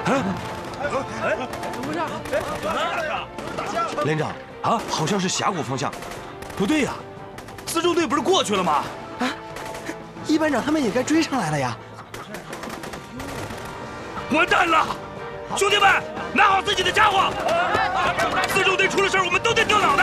连长啊，好像是峡谷方向。 不对呀，辎重队不是过去了吗？ 啊，一班长他们也该追上来了呀！ 完蛋了！兄弟们，拿好自己的家伙！辎重队出了事，我们都得掉脑